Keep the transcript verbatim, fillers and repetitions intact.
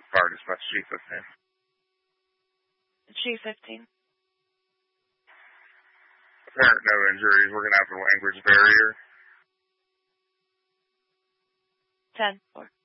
car dispatch G fifteen. G fifteen. Apparent no injuries. We're going to have a language barrier. ten four.